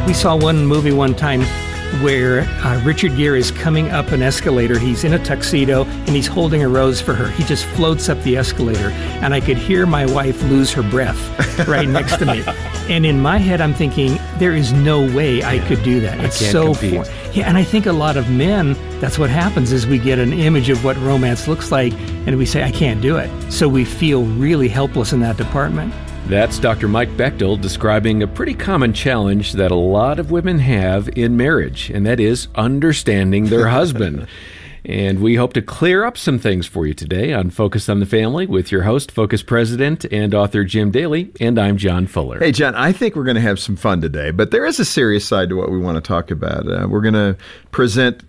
We saw one movie one time where Richard Gere is coming up an escalator. He's in a tuxedo and he's holding a rose for her. He just floats up the escalator, and I could hear my wife lose her breath right next to me. And in my head, I'm thinking, there is no way I could do that. It's so foreign. Yeah, and I think a lot of men, that's what happens is we get an image of what romance looks like, and we say, I can't do it. So we feel really helpless in that department. That's Dr. Mike Bechtel describing a pretty common challenge that a lot of women have in marriage, and that is understanding their husband. And we hope to clear up some things for you today on Focus on the Family with your host, Focus President and author Jim Daly, and I'm John Fuller. Hey, John, I think we're going to have some fun today, but there is a serious side to what we want to talk about. We're going to present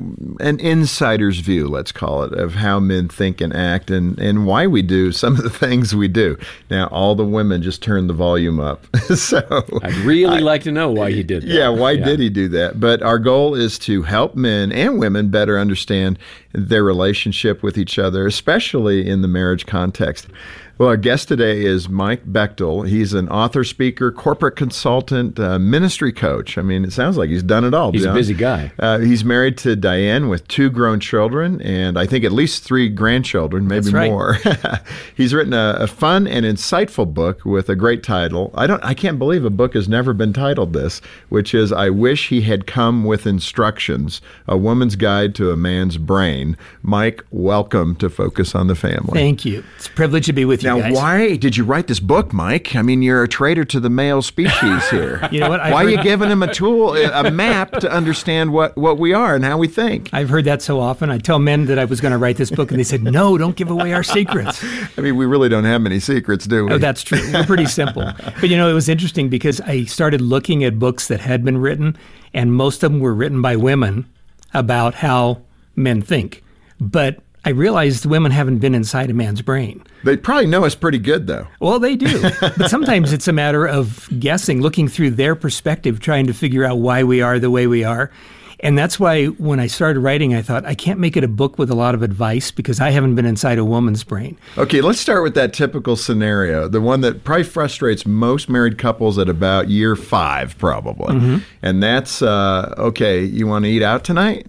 an insider's view, let's call it, of how men think and act and why we do some of the things we do. Now, all the women just turned the volume up. So I'd really like to know why he did that. Yeah, why did he do that? But our goal is to help men and women better understand their relationship with each other, especially in the marriage context. Well, our guest today is Mike Bechtel. He's an author, speaker, corporate consultant, ministry coach. I mean, it sounds like he's done it all. He's a busy guy. He's married to Diane with 2 grown children and I think at least 3 grandchildren, maybe more. He's written a fun and insightful book with a great title. I can't believe a book has never been titled this, which is I Wish He Had Come with Instructions, A Woman's Guide to a Man's Brain. Mike, welcome to Focus on the Family. Thank you. It's a privilege to be with you. Now, guys. why did you write this book, Mike? I mean, you're a traitor to the male species here. You know what? Why are you giving him a tool, a map to understand what we are and how we think? I've heard that so often. I tell men that I was going to write this book, and they said, no, don't give away our secrets. I mean, we really don't have many secrets, do we? Oh, that's true. We're pretty simple. But, you know, it was interesting because I started looking at books that had been written, and most of them were written by women about how men think. But I realized women haven't been inside a man's brain. They probably know us pretty good, though. Well, they do. But sometimes it's a matter of guessing, looking through their perspective, trying to figure out why we are the way we are. And that's why when I started writing, I thought, I can't make it a book with a lot of advice because I haven't been inside a woman's brain. Okay, let's start with that typical scenario, the one that probably frustrates most married couples at about year 5, probably. Mm-hmm. And that's, okay, you want to eat out tonight?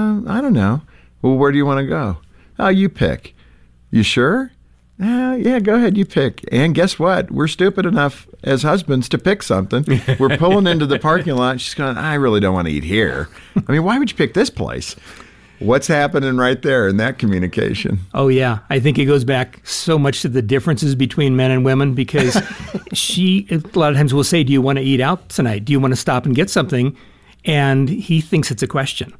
I don't know. Well, where do you want to go? Oh, you pick. You sure? Yeah, go ahead, you pick. And guess what? We're stupid enough as husbands to pick something. We're pulling into the parking lot. She's going, I really don't want to eat here. I mean, why would you pick this place? What's happening right there in that communication? Oh, yeah. I think it goes back so much to the differences between men and women because she, a lot of times, will say, do you want to eat out tonight? Do you want to stop and get something? And he thinks it's a question.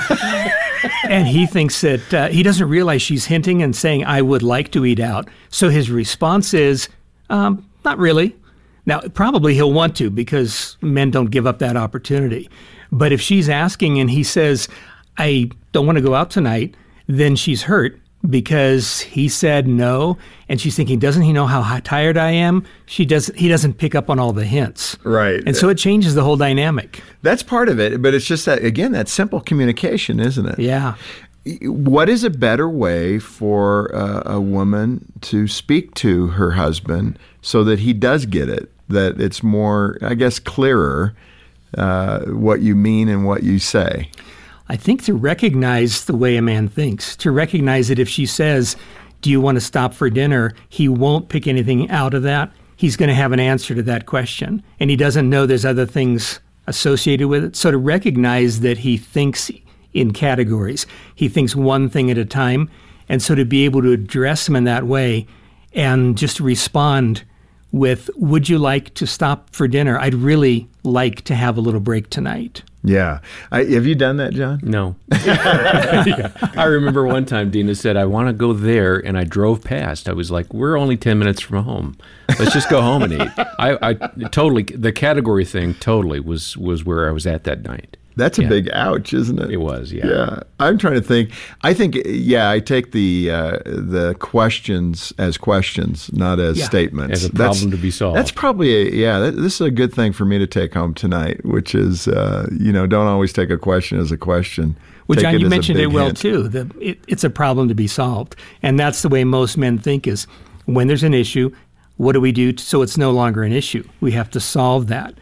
And he thinks that he doesn't realize she's hinting and saying, I would like to eat out. So his response is, not really. Now, probably he'll want to because men don't give up that opportunity. But if she's asking and he says, I don't want to go out tonight, then she's hurt because he said no. And she's thinking, doesn't he know how tired I am? He doesn't pick up on all the hints. Right. And so it changes the whole dynamic. That's part of it. But it's just that, again, that simple communication, isn't it? Yeah. What is a better way for a woman to speak to her husband so that he does get it, that it's more, I guess, clearer what you mean and what you say? I think to recognize the way a man thinks, to recognize that if she says, do you want to stop for dinner, he won't pick anything out of that. He's going to have an answer to that question. And he doesn't know there's other things associated with it. So to recognize that he thinks in categories, he thinks one thing at a time. And so to be able to address him in that way and just respond with, would you like to stop for dinner? I'd really like to have a little break tonight. Yeah. Have you done that, John? No. Yeah. I remember one time Dina said, I want to go there, and I drove past. I was like, we're only 10 minutes from home. Let's just go home and eat. I totally, the category thing totally was where I was at that night. That's a big ouch, isn't it? It was, yeah. Yeah. I'm trying to think. I think, I take the questions as questions, not as statements. As a problem to be solved. That's probably, this is a good thing for me to take home tonight, which is, don't always take a question as a question. Well, John, you mentioned it well, too. It's a problem to be solved. And that's the way most men think is, when there's an issue, what do we do so it's no longer an issue? We have to solve that.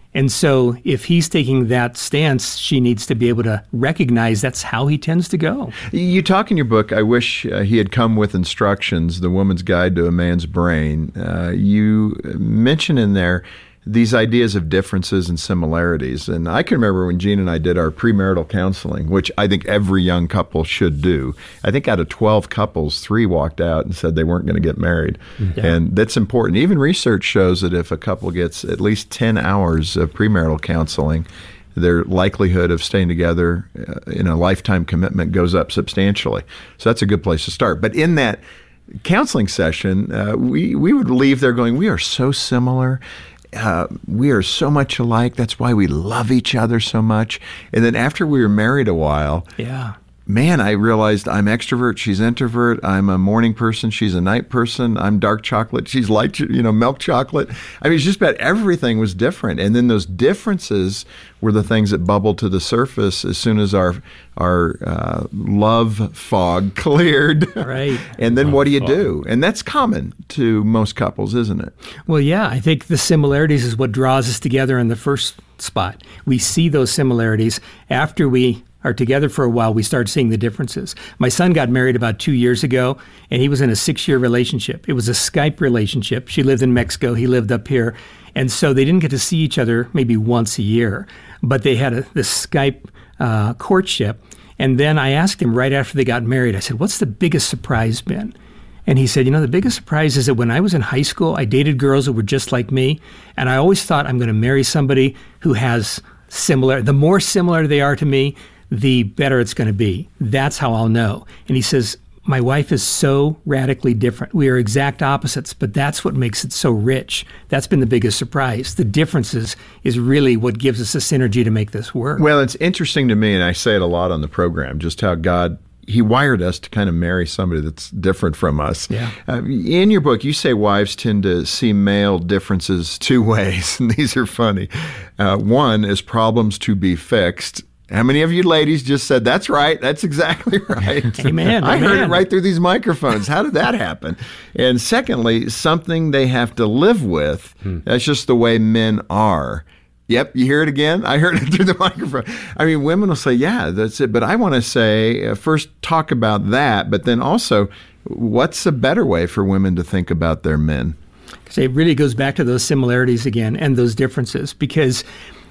And so if he's taking that stance, she needs to be able to recognize that's how he tends to go. You talk in your book, I wish he had come with instructions, The Woman's Guide to a Man's Brain. You mention in there these ideas of differences and similarities. And I can remember when Gene and I did our premarital counseling, which I think every young couple should do. I think out of 12 couples, 3 walked out and said they weren't going to get married. Yeah. And that's important. Even research shows that if a couple gets at least 10 hours of premarital counseling, their likelihood of staying together in a lifetime commitment goes up substantially. So that's a good place to start. But in that counseling session, we would leave there going, we are so similar. We are so much alike. That's why we love each other so much. And then after we were married a while, man, I realized I'm extrovert, she's introvert. I'm a morning person, she's a night person. I'm dark chocolate, she's light, milk chocolate. I mean, it's just about everything was different. And then those differences were the things that bubbled to the surface as soon as our love fog cleared. Right. And then what do you do? And that's common to most couples, isn't it? Well, yeah, I think the similarities is what draws us together in the first spot. We see those similarities. After we are together for a while, we start seeing the differences. My son got married about 2 years ago, and he was in a 6-year relationship. It was a Skype relationship. She lived in Mexico. He lived up here. And so they didn't get to see each other maybe once a year, but they had this Skype courtship. And then I asked him right after they got married, I said, what's the biggest surprise been? And he said, the biggest surprise is that when I was in high school, I dated girls that were just like me. And I always thought I'm going to marry somebody who has similar, the more similar they are to me, the better it's going to be. That's how I'll know. And he says, my wife is so radically different. We are exact opposites, but that's what makes it so rich. That's been the biggest surprise. The differences is really what gives us the synergy to make this work. Well, it's interesting to me, and I say it a lot on the program, just how God, he wired us to kind of marry somebody that's different from us. Yeah. In your book, you say wives tend to see male differences 2 ways, and these are funny. One is problems to be fixed. How many of you ladies just said, that's right, that's exactly right? Amen. I heard it right through these microphones. How did that happen? And secondly, something they have to live with. That's just the way men are. Yep, you hear it again? I heard it through the microphone. I mean, women will say, yeah, that's it. But I want to say, first talk about that, but then also, what's a better way for women to think about their men? So it really goes back to those similarities again and those differences, because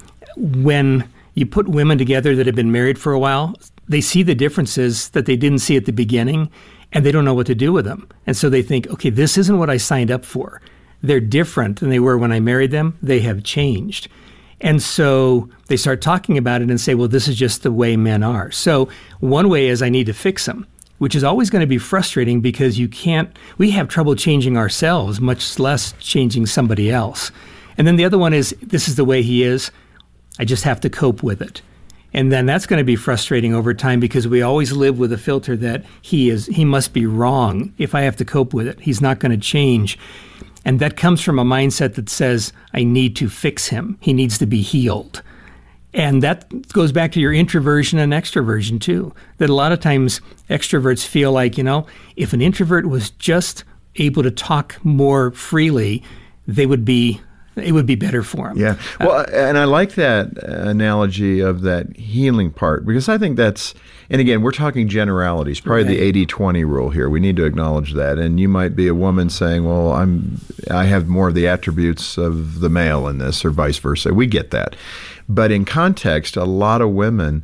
when you put women together that have been married for a while, they see the differences that they didn't see at the beginning, and they don't know what to do with them. And so they think, okay, this isn't what I signed up for. They're different than they were when I married them. They have changed. And so they start talking about it and say, well, this is just the way men are. So one way is I need to fix them, which is always going to be frustrating because we have trouble changing ourselves, much less changing somebody else. And then the other one is, this is the way he is. I just have to cope with it. And then that's going to be frustrating over time because we always live with a filter that he must be wrong if I have to cope with it. He's not going to change. And that comes from a mindset that says, I need to fix him. He needs to be healed. And that goes back to your introversion and extroversion too, that a lot of times extroverts feel like, if an introvert was just able to talk more freely, it would be better for him. Yeah. Well, and I like that analogy of that healing part, because I think that's, and again, we're talking generalities, probably Right. the 80-20 rule here. We need to acknowledge that. And you might be a woman saying, well, I have more of the attributes of the male in this, or vice versa. We get that. But in context, a lot of women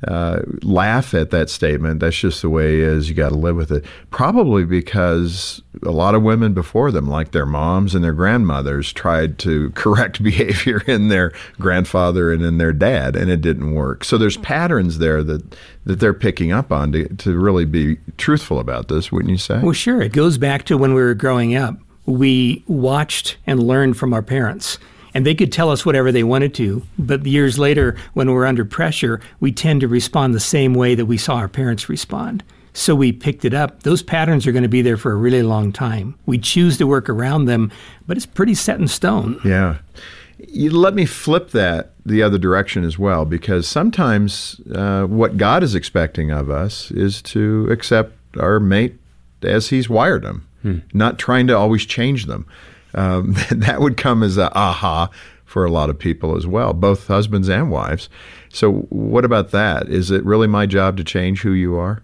laugh at that statement. That's just the way it is. You got to live with it. Probably because a lot of women before them, like their moms and their grandmothers, tried to correct behavior in their grandfather and in their dad, and it didn't work. So there's patterns there that they're picking up on to really be truthful about this, wouldn't you say? Well, sure. It goes back to when we were growing up. We watched and learned from our parents. And they could tell us whatever they wanted to, but years later, when we're under pressure, we tend to respond the same way that we saw our parents respond. So we picked it up. Those patterns are going to be there for a really long time. We choose to work around them, but it's pretty set in stone. Yeah. You let me flip that the other direction as well, because sometimes what God is expecting of us is to accept our mate as he's wired them, not trying to always change them. That would come as a aha for a lot of people as well, both husbands and wives. So what about that? Is it really my job to change who you are?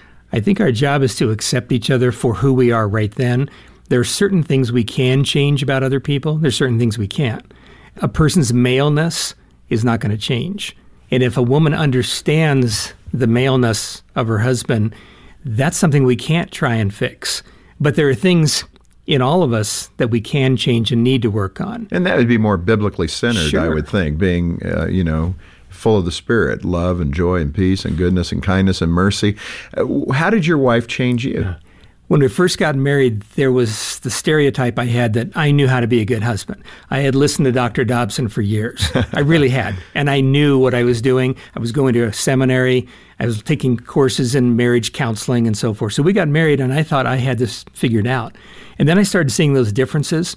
I think our job is to accept each other for who we are right then. There are certain things we can change about other people. There's certain things we can't. A person's maleness is not going to change. And if a woman understands the maleness of her husband, that's something we can't try and fix. But there are things in all of us that we can change and need to work on. And that would be more biblically centered, Sure. I would think, being, full of the Spirit, love and joy and peace and goodness and kindness and mercy. How did your wife change you? When we first got married, there was the stereotype I had that I knew how to be a good husband. I had listened to Dr. Dobson for years. I really had. And I knew what I was doing. I was going to a seminary. I was taking courses in marriage counseling and so forth. So we got married, and I thought I had this figured out. And then I started seeing those differences,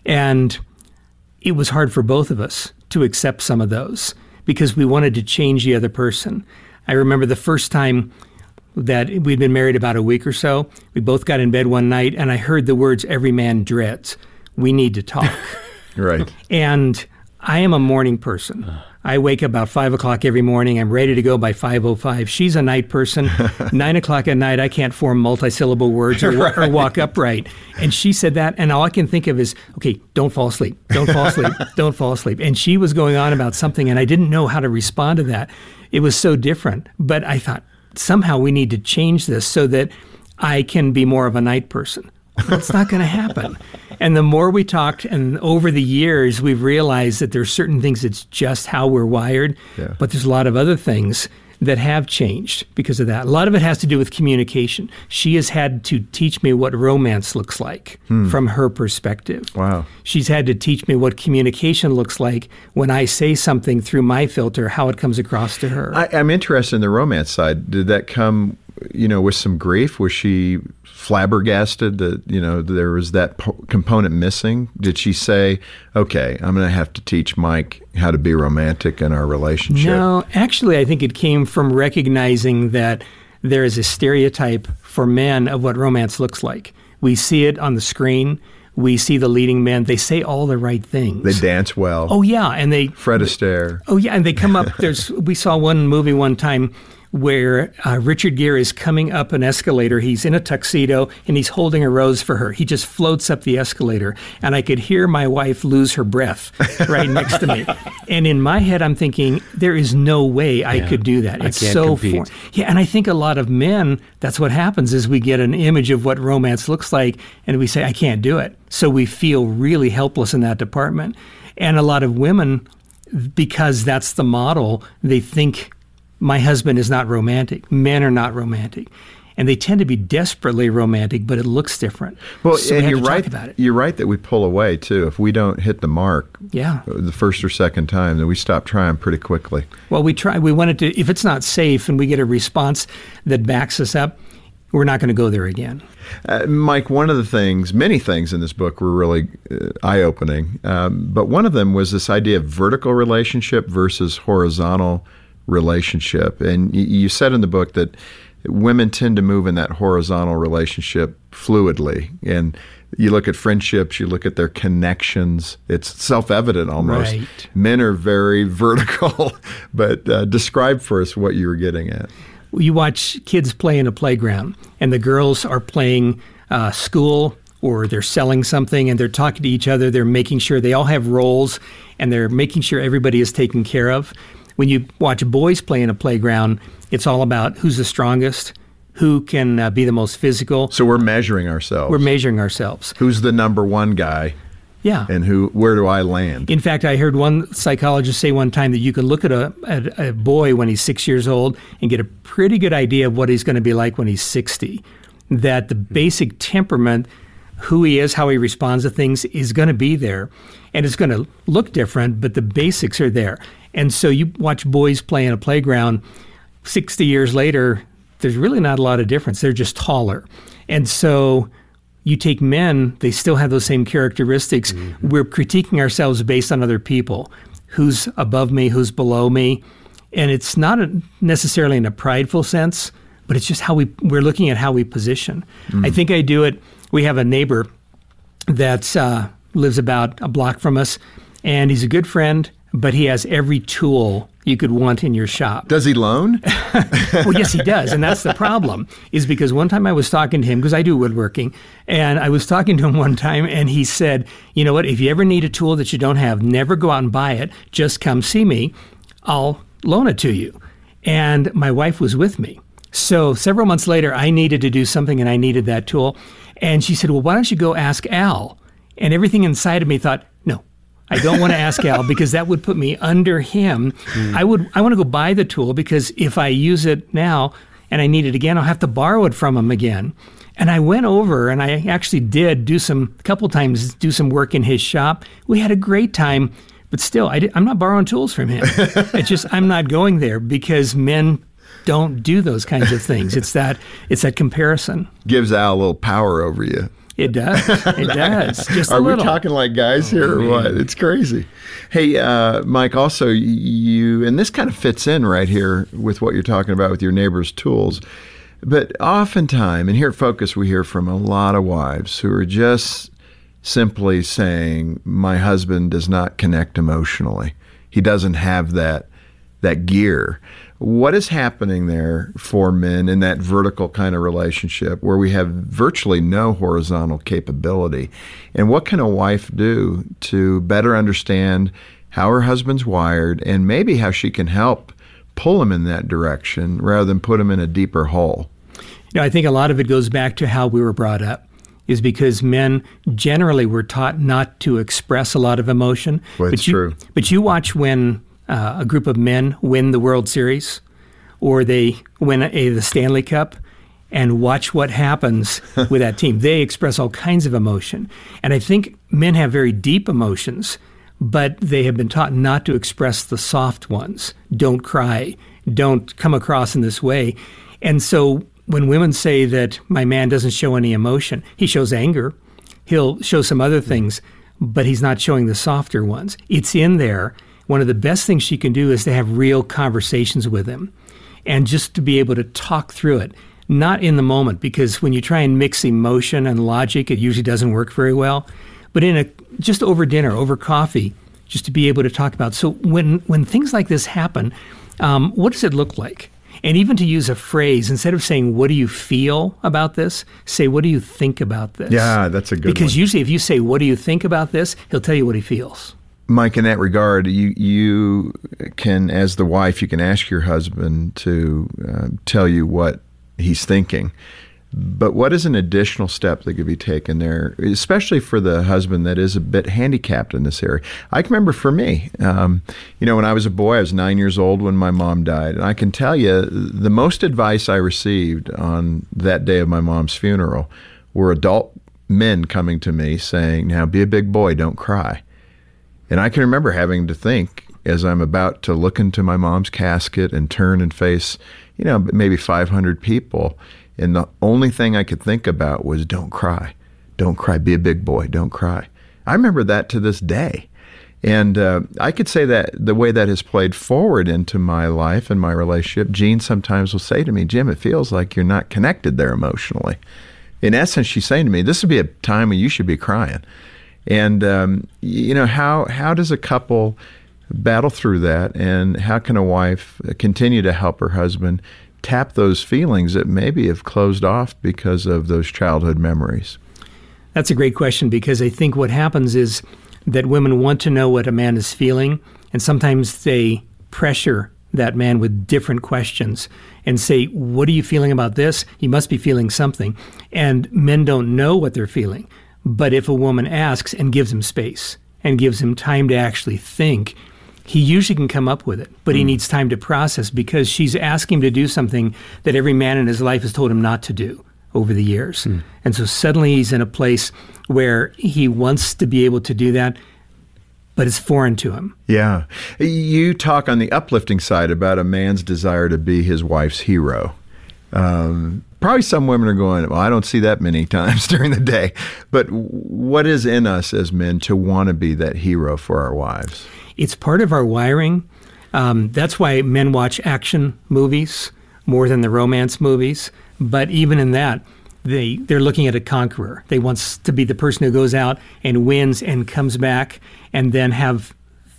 and it was hard for both of us to accept some of those because we wanted to change the other person. I remember the first time that we'd been married about a week or so. We both got in bed one night, and I heard the words every man dreads. We need to talk. Right. And I am a morning person. I wake up about 5 o'clock every morning. I'm ready to go by 5:05. She's a night person. 9 o'clock at night, I can't form multisyllable words or walk upright. And she said that, and all I can think of is, okay, don't fall asleep. Don't fall asleep. Don't fall asleep. And she was going on about something, and I didn't know how to respond to that. It was so different. But I thought, somehow we need to change this so that I can be more of a night person. It's not going to happen. And the more we talked, and over the years, we've realized that there's certain things that's just how we're wired, but there's a lot of other things that have changed because of that. A lot of it has to do with communication. She has had to teach me what romance looks like from her perspective. Wow. She's had to teach me what communication looks like when I say something through my filter, how it comes across to her. I'm interested in the romance side. Did that come, with some grief? Was she flabbergasted that, there was that component missing? Did she say, okay, I'm going to have to teach Mike how to be romantic in our relationship? No, actually, I think it came from recognizing that there is a stereotype for men of what romance looks like. We see it on the screen. We see the leading men. They say all the right things. They dance well. Oh, yeah. And they... Fred Astaire. Oh, yeah. And they come up... We saw one movie one time where Richard Gere is coming up an escalator. He's in a tuxedo, and he's holding a rose for her. He just floats up the escalator, and I could hear my wife lose her breath right next to me. And in my head, I'm thinking, there is no way I could do that. It's can't so compete. Yeah, and I think a lot of men, that's what happens is we get an image of what romance looks like, and we say, I can't do it. So we feel really helpless in that department. And a lot of women, because that's the model, they think my husband is not romantic. Men are not romantic. And they tend to be desperately romantic, but it looks different. Well, so and we have you're to right. talk about it. You're right that we pull away too. If we don't hit the mark, Yeah. the first or second time, then we stop trying pretty quickly. Well, we try. We want it to. If it's not safe, and we get a response that backs us up, we're not going to go there again. Mike, one of the things, many things in this book were really eye-opening, but one of them was this idea of vertical relationship versus horizontal relationship. And you said in the book that women tend to move in that horizontal relationship fluidly. And you look at friendships, you look at their connections, it's self-evident almost. Right. Men are very vertical, but describe for us what you were getting at. You watch kids play in a playground, and the girls are playing school, or they're selling something, and they're talking to each other. They're making sure they all have roles, and they're making sure everybody is taken care of. When you watch boys play in a playground, it's all about who's the strongest, who can be the most physical. So we're measuring ourselves. We're measuring ourselves. Who's the number one guy? Yeah. And where do I land? In fact, I heard one psychologist say one time that you can look at a boy when he's 6 years old and get a pretty good idea of what he's going to be like when he's 60. That the basic temperament, who he is, how he responds to things, is going to be there. And it's going to look different, but the basics are there. And so you watch boys play in a playground, 60 years later, there's really not a lot of difference. They're just taller. And so you take men, they still have those same characteristics. Mm-hmm. We're critiquing ourselves based on other people. Who's above me, who's below me. And it's not necessarily in a prideful sense, but it's just how we're looking at how we position. Mm-hmm. I think I do it. We have a neighbor that lives about a block from us, and he's a good friend, but he has every tool you could want in your shop. Does he loan? Well, yes, he does. And that's the problem, is because one time I was talking to him, because I do woodworking, and I was talking to him one time, and he said, you know what, if you ever need a tool that you don't have, never go out and buy it. Just come see me. I'll loan it to you. And my wife was with me. So several months later, I needed to do something, and I needed that tool. And she said, well, why don't you go ask Al? And everything inside of me thought, no. I don't want to ask Al because that would put me under him. I want to go buy the tool because if I use it now and I need it again, I'll have to borrow it from him again. And I went over and I actually did a couple times do some work in his shop. We had a great time, but still, I'm not borrowing tools from him. I'm not going there because men don't do those kinds of things. It's that comparison. Gives Al a little power over you. It does. It does. Just Are a we little. talking like guys here or what? It's crazy. Hey, Mike, also, and this kind of fits in right here with what you're talking about with your neighbor's tools, but oftentimes, and here at Focus, we hear from a lot of wives who are just simply saying, my husband does not connect emotionally. He doesn't have that gear. What is happening there for men in that vertical kind of relationship where we have virtually no horizontal capability? And what can a wife do to better understand how her husband's wired and maybe how she can help pull him in that direction rather than put him in a deeper hole? I think a lot of it goes back to how we were brought up, is because men generally were taught not to express a lot of emotion. Well, it's true. But you watch when a group of men win the World Series or they win the Stanley Cup and watch what happens with that team. They express all kinds of emotion. And I think men have very deep emotions, but they have been taught not to express the soft ones. Don't cry. Don't come across in this way. And so when women say that my man doesn't show any emotion, he shows anger. He'll show some other things, but he's not showing the softer ones. It's in there. One of the best things she can do is to have real conversations with him and just to be able to talk through it, not in the moment, because when you try and mix emotion and logic, it usually doesn't work very well, but just over dinner, over coffee, just to be able to talk about. So when things like this happen, what does it look like? And even to use a phrase, instead of saying, what do you feel about this? Say, what do you think about this? Yeah, that's a good one. Because usually if you say, what do you think about this? He'll tell you what he feels. Mike, in that regard, you can, as the wife, you can ask your husband to tell you what he's thinking. But what is an additional step that could be taken there, especially for the husband that is a bit handicapped in this area? I can remember for me, when I was a boy, I was 9 years old when my mom died. And I can tell you the most advice I received on that day of my mom's funeral were adult men coming to me saying, now be a big boy, don't cry. And I can remember having to think as I'm about to look into my mom's casket and turn and face, maybe 500 people. And the only thing I could think about was, don't cry. Don't cry. Be a big boy. Don't cry. I remember that to this day. And I could say that the way that has played forward into my life and my relationship, Jean sometimes will say to me, Jim, it feels like you're not connected there emotionally. In essence, she's saying to me, this would be a time when you should be crying. And, how does a couple battle through that? And how can a wife continue to help her husband tap those feelings that maybe have closed off because of those childhood memories? That's a great question, because I think what happens is that women want to know what a man is feeling, and sometimes they pressure that man with different questions and say, what are you feeling about this? You must be feeling something. And men don't know what they're feeling. But if a woman asks and gives him space and gives him time to actually think, he usually can come up with it, but he needs time to process, because she's asking him to do something that every man in his life has told him not to do over the years. And so suddenly he's in a place where he wants to be able to do that, but it's foreign to him. Yeah. You talk on the uplifting side about a man's desire to be his wife's hero. Probably some women are going, well, I don't see that many times during the day. But what is in us as men to want to be that hero for our wives? It's part of our wiring. That's why men watch action movies more than the romance movies. But even in that, they're looking at a conqueror. They want to be the person who goes out and wins and comes back and then have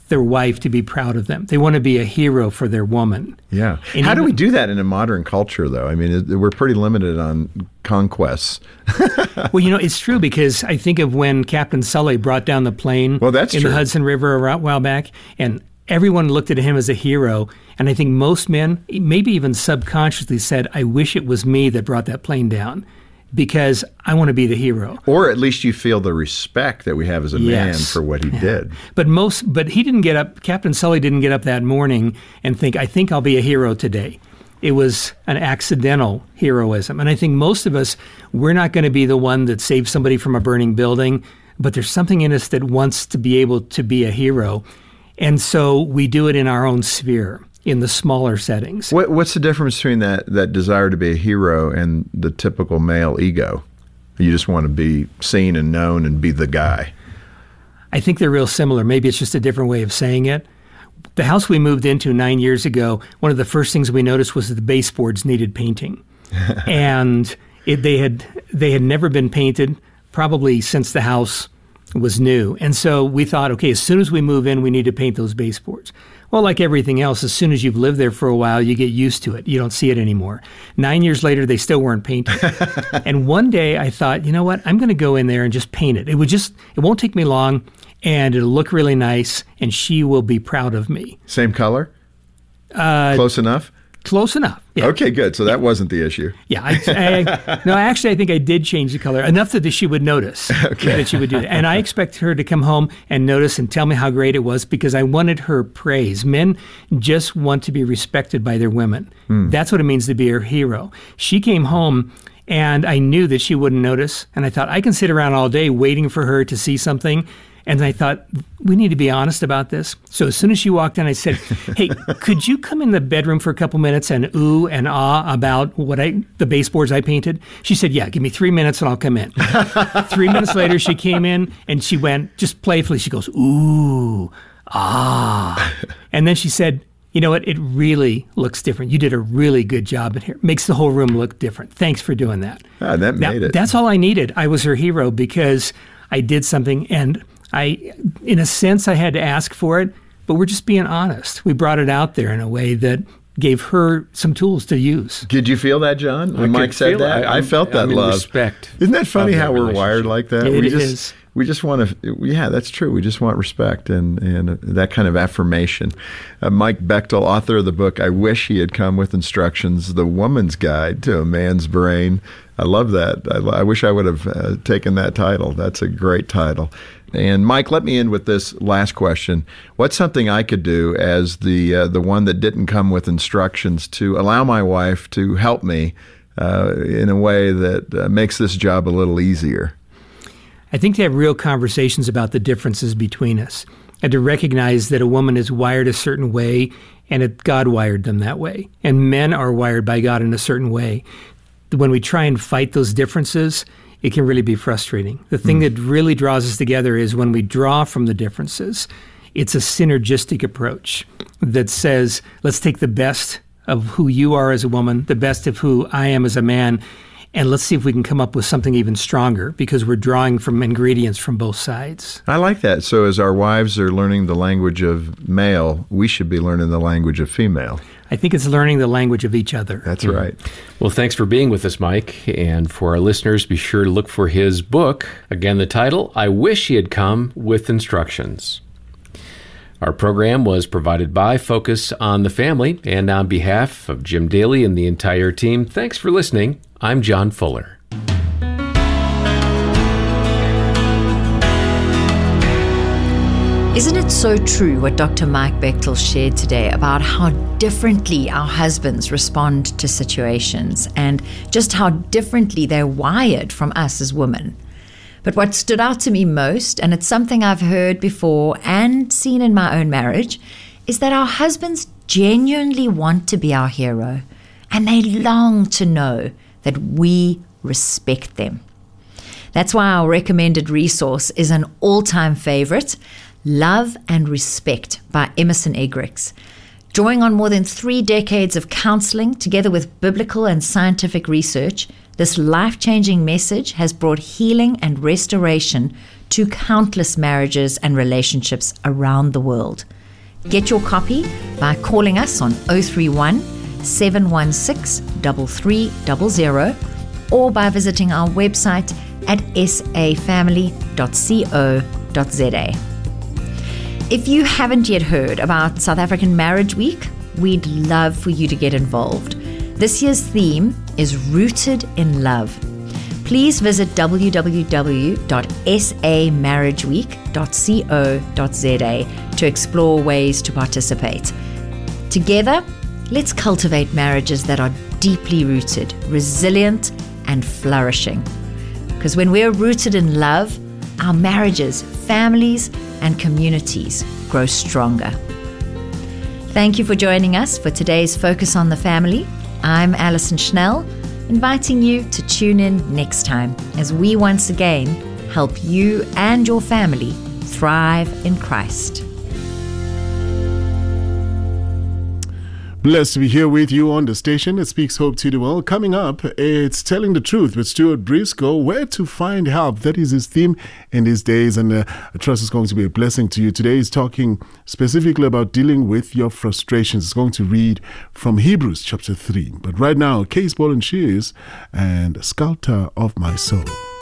their wife to be proud of them. They want to be a hero for their woman. Yeah. And How do we do that in a modern culture, though? I mean, we're pretty limited on conquests. Well, it's true, because I think of when Captain Sully brought down the plane that's in true. the Hudson River a while back, and everyone looked at him as a hero. And I think most men, maybe even subconsciously, said, I wish it was me that brought that plane down, because I want to be the hero. Or at least you feel the respect that we have as a man for what he did. But he didn't get up, Captain Sully didn't get up that morning and think, I think I'll be a hero today. It was an accidental heroism. And I think most of us, we're not going to be the one that saves somebody from a burning building, but there's something in us that wants to be able to be a hero. And so we do it in our own sphere, in the smaller settings. What's the difference between that desire to be a hero and the typical male ego? You just want to be seen and known and be the guy. I think they're real similar. Maybe it's just a different way of saying it. The house we moved into 9 years ago, one of the first things we noticed was that the baseboards needed painting. And they had never been painted, probably since the house was new. And so we thought, okay, as soon as we move in, we need to paint those baseboards. Well, like everything else, as soon as you've lived there for a while, you get used to it. You don't see it anymore. 9 years later, they still weren't painted. And one day I thought, you know what? I'm going to go in there and just paint it. It won't take me long, and it'll look really nice, and she will be proud of me. Same color? Close enough? Close enough. Yeah. Okay, good. So that wasn't the issue. Yeah. Actually, I think I did change the color enough that she would notice that she would do that. And I expect her to come home and notice and tell me how great it was, because I wanted her praise. Men just want to be respected by their women. That's what it means to be a hero. She came home, and I knew that she wouldn't notice. And I thought, I can sit around all day waiting for her to see something. And I thought, we need to be honest about this. So as soon as she walked in, I said, hey, could you come in the bedroom for a couple minutes and ooh and ah about the baseboards I painted? She said, yeah, give me 3 minutes and I'll come in. 3 minutes later, she came in and she went just playfully. She goes, ooh, ah. And then she said, you know what? It really looks different. You did a really good job in here. Makes the whole room look different. Thanks for doing that. That made it. That's all I needed. I was her hero because I did something, and in a sense, I had to ask for it, but we're just being honest. We brought it out there in a way that gave her some tools to use. Did you feel that, John, when Mike said that? I felt that love. Respect. Isn't that funny how we're wired like that? It is. We just want to, yeah, that's true. We just want respect and that kind of affirmation. Mike Bechtel, author of the book, I Wish He Had Come with Instructions, The Woman's Guide to a Man's Brain. I love that. I wish I would have taken that title. That's a great title. And Mike, let me end with this last question. What's something I could do as the one that didn't come with instructions to allow my wife to help me in a way that makes this job a little easier? I think to have real conversations about the differences between us, and to recognize that a woman is wired a certain way and that God wired them that way. And men are wired by God in a certain way. When we try and fight those differences, it can really be frustrating. The thing that really draws us together is when we draw from the differences. It's a synergistic approach that says, let's take the best of who you are as a woman, the best of who I am as a man, and let's see if we can come up with something even stronger, because we're drawing from ingredients from both sides. I like that. So as our wives are learning the language of male, we should be learning the language of female. I think it's learning the language of each other. That's right. Well, thanks for being with us, Mike. And for our listeners, be sure to look for his book. Again, the title, I Wish He Had Come with Instructions. Our program was provided by Focus on the Family. And on behalf of Jim Daly and the entire team, thanks for listening. I'm John Fuller. Isn't it so true what Dr. Mike Bechtel shared today about how differently our husbands respond to situations and just how differently they're wired from us as women? But what stood out to me most, and it's something I've heard before and seen in my own marriage, is that our husbands genuinely want to be our hero, and they long to know that we respect them. That's why our recommended resource is an all-time favorite, Love and Respect by Emerson Eggerichs. Drawing on more than 3 decades of counseling, together with biblical and scientific research, this life-changing message has brought healing and restoration to countless marriages and relationships around the world. Get your copy by calling us on 031 716 3300 or by visiting our website at safamily.co.za. If you haven't yet heard about South African Marriage Week, we'd love for you to get involved. This year's theme is Rooted in Love. Please visit www.samarriageweek.co.za to explore ways to participate. Together, let's cultivate marriages that are deeply rooted, resilient, and flourishing. Because when we're rooted in love, our marriages, families, and communities grow stronger. Thank you for joining us for today's Focus on the Family. I'm Alison Schnell, inviting you to tune in next time as we once again help you and your family thrive in Christ. Blessed to be here with you on the station that speaks hope to the world. Coming up, it's Telling the Truth with Stuart Briscoe. Where to find help. That is his theme in these days, and I trust it's going to be a blessing to you. Today he's talking specifically about dealing with your frustrations. He's going to read from Hebrews chapter 3. But right now, Case Ball and Shears and Sculptor of My Soul.